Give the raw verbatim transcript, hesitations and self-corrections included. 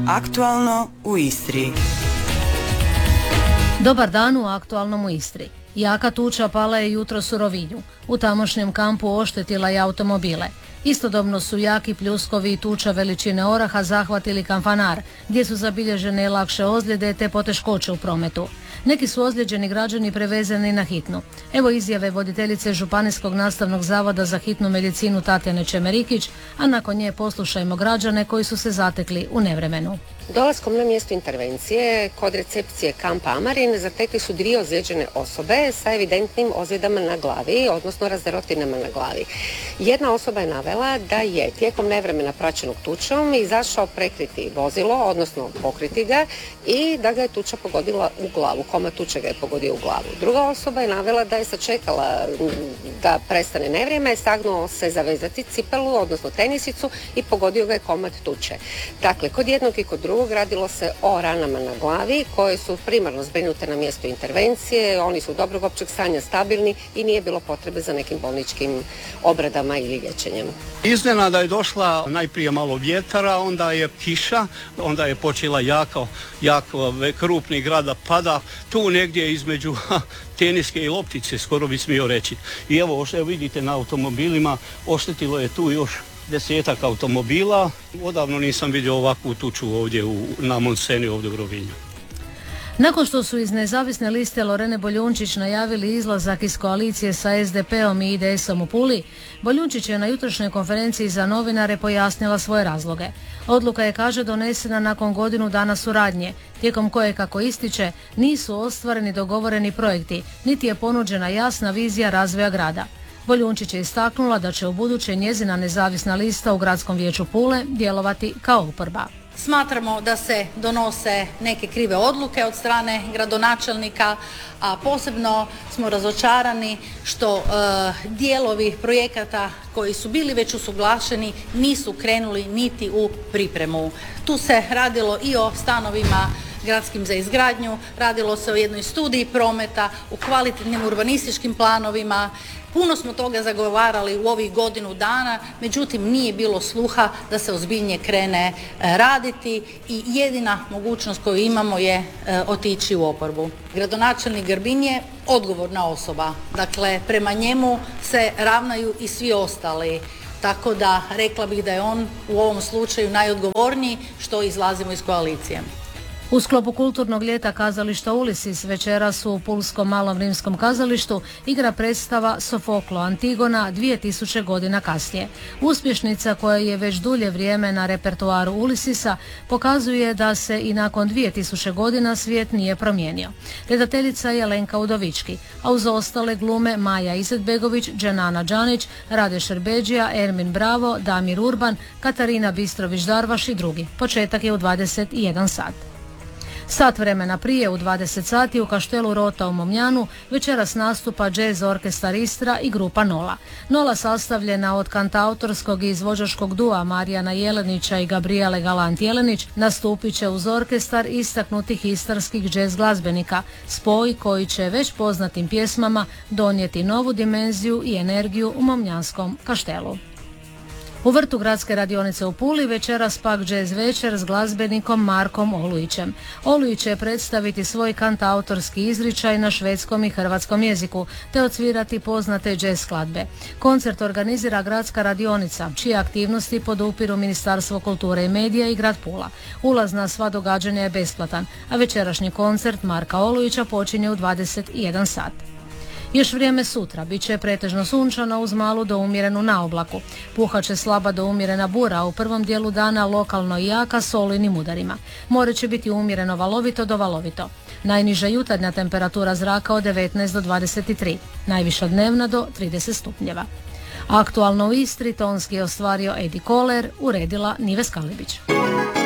Aktualno u Istri. Dobar dan u Aktualnom u Istri. Jaka tuča pala je jutros u Rovinju. U tamošnjem kampu oštetila je automobile. Istodobno su jaki pljuskovi i tuča veličine oraha zahvatili Kanfanar, gdje su zabilježene lakše ozljede te poteškoće u prometu. Neki su ozlijeđeni građani prevezeni na hitnu. Evo izjave voditeljice Županijskog nastavnog zavoda za hitnu medicinu Tatjane Čemerikić, a nakon nje poslušajmo građane koji su se zatekli u nevremenu. Dolaskom na mjesto intervencije kod recepcije kampa Amarin zatekli su dvije ozlijeđene osobe sa evidentnim ozljedama na glavi, odnosno razderotinama na glavi. Jedna osoba je navela da je tijekom nevremena praćenog tučom izašao prekriti vozilo, odnosno pokriti ga, i da ga je tuča pogodila u glavu. Komad tuče ga je pogodio u glavu. Druga osoba je navela da je sačekala da prestane nevrijeme, sagnuo se zavezati cipelu, odnosno tenisicu, i pogodio ga je komad tuče. Dakle, kod jednog i kod drugog radilo se o ranama na glavi koje su primarno zbrinute na mjestu intervencije. Oni su dobrog općeg stanja, stabilni i nije bilo potrebe za nekim bolničkim obradama ili liječenjem. Iznenada je došla najprije malo vjetara, onda je kiša, onda je počela jako, jako krupni grada pada, tu negdje između ha, teniske i loptice, skoro bi smio reći. I evo, evo vidite na automobilima, oštetilo je tu još desetak automobila. Odavno nisam vidio ovakvu tuču ovdje u, na Monseni ovdje u Rovinju. Nakon što su iz nezavisne liste Lorene Boljunčić najavili izlazak iz koalicije sa es de pe-om i i de es-om u Puli, Boljunčić je na jutrošnjoj konferenciji za novinare pojasnila svoje razloge. Odluka je, kaže, donesena nakon godinu dana suradnje, tijekom koje, kako ističe, nisu ostvareni dogovoreni projekti, niti je ponuđena jasna vizija razvoja grada. Boljunčić je istaknula da će u buduće njezina nezavisna lista u Gradskom vijeću Pule djelovati kao oporba. Smatramo da se donose neke krive odluke od strane gradonačelnika, a posebno smo razočarani što e, dijelovi projekata koji su bili već usuglašeni nisu krenuli niti u pripremu. Tu se radilo i o stanovima gradskim za izgradnju, radilo se o jednoj studiji prometa, u kvalitetnim urbanističkim planovima. Puno smo toga zagovarali u ovih godinu dana, međutim nije bilo sluha da se ozbiljnije krene e, raditi i jedina mogućnost koju imamo je e, otići u oporbu. Gradonačelnik Grbin je odgovorna osoba, dakle prema njemu se ravnaju i svi ostali. Tako da rekla bih da je on u ovom slučaju najodgovorniji što izlazimo iz koalicije. U sklopu kulturnog ljeta kazališta Ulisis večeras u Pulskom malom rimskom kazalištu igra predstava Sofoklo Antigona dvije tisuće godina kasnije. Uspješnica koja je već dulje vrijeme na repertoaru Ulisisa pokazuje da se i nakon dvije tisuće godina svijet nije promijenio. Redateljica je Lenka Udovički, a uz ostale glume Maja Izetbegović, Dženana Đanić, Rade Šerbeđija, Ermin Bravo, Damir Urban, Katarina Bistrović-Darvaš i drugi. Početak je u dvadeset jedan sat. Sat vremena prije, u dvadeset sati, u Kaštelu Rota u Momljanu večeras nastupa Jazz orkestar Istra i grupa Nola. Nola, sastavljena od kantautorskog i izvođačkog dua Marijana Jelenića i Gabrijele Galant-Jelenić, nastupit će uz orkestar istaknutih istarskih jazz glazbenika, spoj koji će već poznatim pjesmama donijeti novu dimenziju i energiju u Momljanskom Kaštelu. U vrtu Gradske radionice u Puli večeras pak jazz večer s glazbenikom Markom Olujićem. Olujić će predstaviti svoj kantautorski izričaj na švedskom i hrvatskom jeziku, te odsvirati poznate jazz skladbe. Koncert organizira Gradska radionica, čije aktivnosti podupiru Ministarstvo kulture i medija i grad Pula. Ulaz na sva događanja je besplatan, a večerašnji koncert Marka Olujića počinje u dvadeset jedan sat. Još vrijeme sutra bit će pretežno sunčano uz malu do umjerenu naoblaku. Puhat će slaba do umjerena bura, a u prvom dijelu dana lokalno i jaka s olujnim udarima. More će biti umjereno valovito do valovito. Najniža jutarnja temperatura zraka od devetnaest do dvadeset tri, najviša dnevna do trideset stupnjeva. Aktualno u Istri tonski je ostvario Edi Koler, uredila Nives Kalibić.